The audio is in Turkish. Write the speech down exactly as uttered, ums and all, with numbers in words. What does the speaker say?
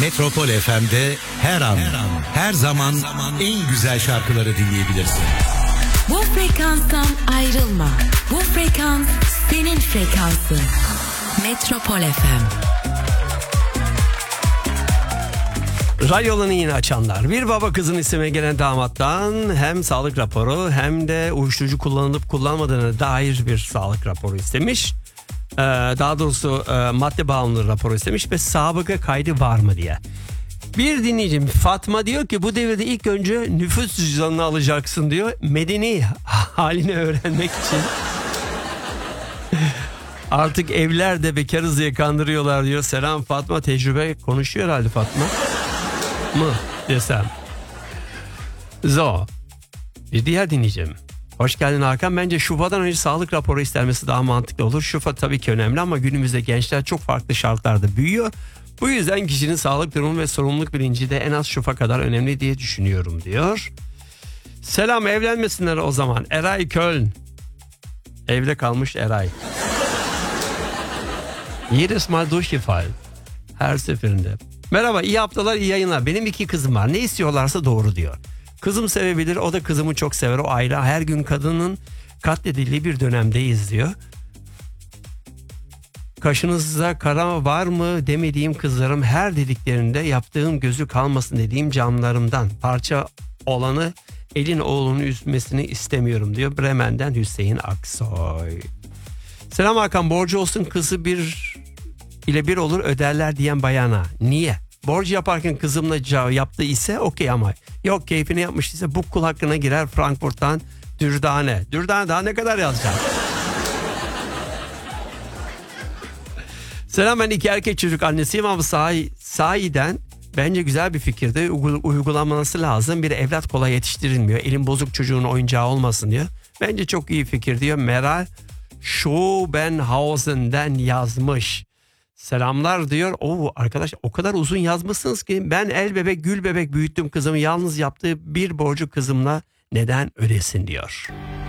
Metropol F M'de her an, her an, her zaman en güzel şarkıları dinleyebilirsin. Bu frekanstan ayrılma. Bu frekans senin frekansın. Metropol F M. Radyolarını yine açanlar. Bir baba kızın isime gelen damattan hem sağlık raporu hem de uyuşturucu kullanılıp kullanmadığına dair bir sağlık raporu istemiş. Ee, daha doğrusu e, madde bağımlılığı raporu istemiş ve sabıka kaydı var mı diye. Bir dinleyicim Fatma diyor ki bu devirde ilk önce nüfus cüzdanını alacaksın diyor. Medeni halini öğrenmek için. Artık evlerde bekarız diye kandırıyorlar diyor. Selam Fatma, tecrübe konuşuyor herhalde Fatma. Mı desem. Zo. Bir diğer dinleyeceğim. Hoş geldin Hakan. Bence Şufadan önce sağlık raporu istenmesi daha mantıklı olur. Şufa tabii ki önemli ama günümüzde gençler çok farklı şartlarda büyüyor. Bu yüzden kişinin sağlık durumu ve sorumluluk bilinci de en az Şufa kadar önemli diye düşünüyorum diyor. Selam, evlenmesinler o zaman. Eray Köln. Evde kalmış Eray. Jedes Mal durchgefallen. Her seferinde. Merhaba, iyi haftalar, iyi yayınlar. Benim iki kızım var. Ne istiyorlarsa doğru diyor. Kızım sevebilir, o da kızımı çok sever. O ayrı. Her gün kadının katledildiği bir dönemdeyiz diyor. Kaşınızda kara var mı demediğim kızlarım, her dediklerinde yaptığım gözü kalmasın dediğim camlarımdan parça olanı elin oğlunu üzmesini istemiyorum diyor. Bremen'den Hüseyin Aksoy. Selam Hakan, borcu olsun kızı bir ile bir olur öderler diyen bayana. Niye? Borcu yaparken kızımla yaptığı ise okey ama yok keyfini yapmıştıysa bu kul hakkına girer. Frankfurt'tan Dürdane. Dürdane daha ne kadar yazacak? Selam, ben iki erkek çocuk annesiyim ama sahi, sahiden bence güzel bir fikirde uygulanması lazım. Bir evlat kolay yetiştirilmiyor. Elin bozuk çocuğun oyuncağı olmasın diyor. Bence çok iyi fikir diyor. Meral Schobenhausen'den yazmış. Selamlar diyor. Oo arkadaş, o kadar uzun yazmışsınız ki ben el bebek gül bebek büyüttüm kızımı, yalnız yaptığı bir borcu kızımla neden ödesin diyor.